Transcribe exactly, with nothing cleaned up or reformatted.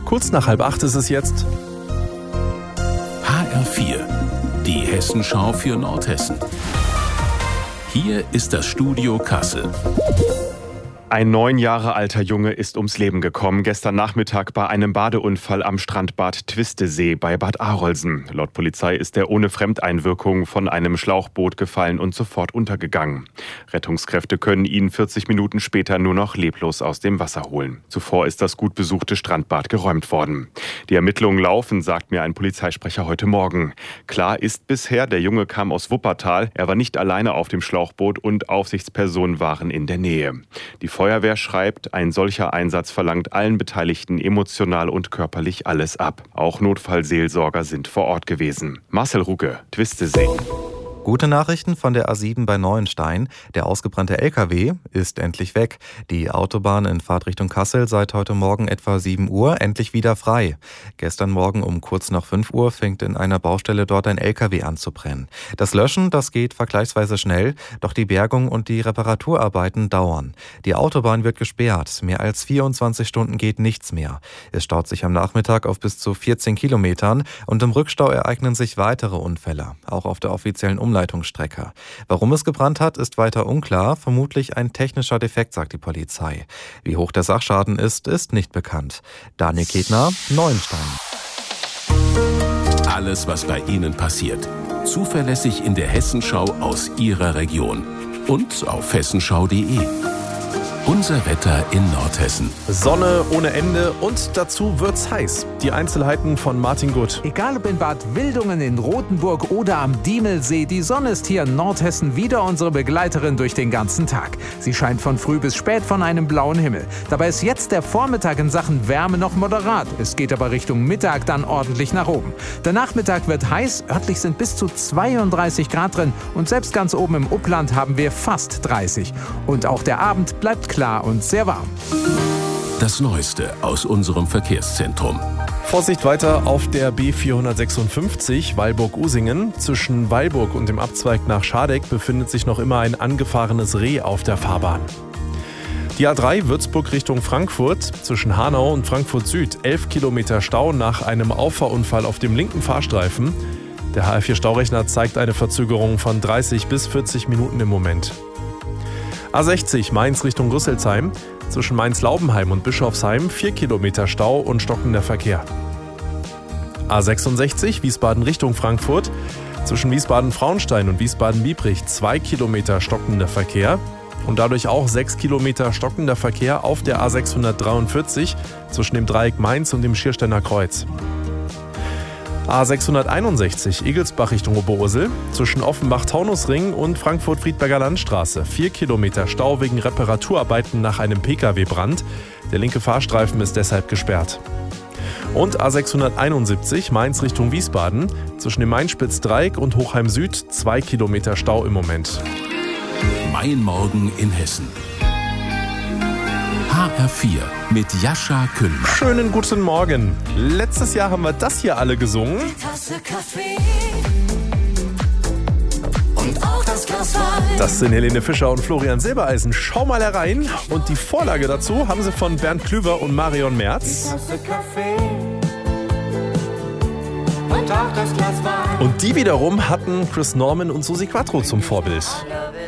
Kurz nach halb acht ist es jetzt. H R vier, die Hessenschau für Nordhessen. Hier ist das Studio Kassel. Ein neun Jahre alter Junge ist ums Leben gekommen, gestern Nachmittag bei einem Badeunfall am Strandbad Twistesee bei Bad Arolsen. Laut Polizei ist er ohne Fremdeinwirkung von einem Schlauchboot gefallen und sofort untergegangen. Rettungskräfte können ihn vierzig Minuten später nur noch leblos aus dem Wasser holen. Zuvor ist das gut besuchte Strandbad geräumt worden. Die Ermittlungen laufen, sagt mir ein Polizeisprecher heute Morgen. Klar ist bisher, der Junge kam aus Wuppertal, er war nicht alleine auf dem Schlauchboot und Aufsichtspersonen waren in der Nähe. Die Feuerwehr schreibt, ein solcher Einsatz verlangt allen Beteiligten emotional und körperlich alles ab. Auch Notfallseelsorger sind vor Ort gewesen. Marcel Ruge, Twistesee. Gute Nachrichten von der A sieben bei Neuenstein. Der ausgebrannte L K W ist endlich weg. Die Autobahn in Fahrtrichtung Kassel seit heute Morgen etwa sieben Uhr endlich wieder frei. Gestern Morgen um kurz nach fünf Uhr fängt in einer Baustelle dort ein L K W an zu brennen. Das Löschen, das geht vergleichsweise schnell, doch die Bergung und die Reparaturarbeiten dauern. Die Autobahn wird gesperrt. Mehr als vierundzwanzig Stunden geht nichts mehr. Es staut sich am Nachmittag auf bis zu vierzehn Kilometern und im Rückstau ereignen sich weitere Unfälle, auch auf der offiziellen Umleitung. Umleitungsstrecke. Warum es gebrannt hat, ist weiter unklar. Vermutlich ein technischer Defekt, sagt die Polizei. Wie hoch der Sachschaden ist, ist nicht bekannt. Daniel Ketner, Neuenstein. Alles, was bei Ihnen passiert. Zuverlässig in der Hessenschau aus Ihrer Region. Und auf hessenschau punkt de. Unser Wetter in Nordhessen. Sonne ohne Ende und dazu wird's heiß. Die Einzelheiten von Martin Gutt. Egal ob in Bad Wildungen, in Rothenburg oder am Diemelsee, die Sonne ist hier in Nordhessen wieder unsere Begleiterin durch den ganzen Tag. Sie scheint von früh bis spät von einem blauen Himmel. Dabei ist jetzt der Vormittag in Sachen Wärme noch moderat. Es geht aber Richtung Mittag dann ordentlich nach oben. Der Nachmittag wird heiß, örtlich sind bis zu zweiunddreißig Grad drin und selbst ganz oben im Upland haben wir fast dreißig. Und auch der Abend bleibt klar und sehr warm. Das Neueste aus unserem Verkehrszentrum. Vorsicht weiter auf der B vierhundertsechsundfünfzig Weilburg-Usingen. Zwischen Weilburg und dem Abzweig nach Schadeck befindet sich noch immer ein angefahrenes Reh auf der Fahrbahn. Die A drei Würzburg Richtung Frankfurt, zwischen Hanau und Frankfurt Süd, elf Kilometer Stau nach einem Auffahrunfall auf dem linken Fahrstreifen. Der H R vier Staurechner zeigt eine Verzögerung von dreißig bis vierzig Minuten im Moment. A sechzig Mainz Richtung Rüsselsheim, zwischen Mainz-Laubenheim und Bischofsheim vier Kilometer Stau und stockender Verkehr. A sechsundsechzig Wiesbaden Richtung Frankfurt, zwischen Wiesbaden-Frauenstein und Wiesbaden-Biebrich zwei Kilometer stockender Verkehr und dadurch auch sechs Kilometer stockender Verkehr auf der A sechshundertdreiundvierzig zwischen dem Dreieck Mainz und dem Schiersteiner Kreuz. A sechshunderteinundsechzig Egelsbach Richtung Oberursel, zwischen Offenbach-Taunusring und Frankfurt-Friedberger Landstraße vier Kilometer Stau wegen Reparaturarbeiten nach einem Pkw-Brand. Der linke Fahrstreifen ist deshalb gesperrt. Und A sechshunderteinundsiebzig Mainz Richtung Wiesbaden, zwischen dem Mainspitz-Dreieck und Hochheim Süd zwei Kilometer Stau im Moment. Mein Morgen in Hessen. H R vier mit Jascha Küllmann. Schönen guten Morgen. Letztes Jahr haben wir das hier alle gesungen. Die Tasse Kaffee und auch das Glas Wein. Das sind Helene Fischer und Florian Silbereisen. Schau mal herein. Und die Vorlage dazu haben sie von Bernd Klüver und Marion Merz. Die Tasse Kaffee und auch das Glas Wein. Und die wiederum hatten Chris Norman und Susi Quattro zum Vorbild.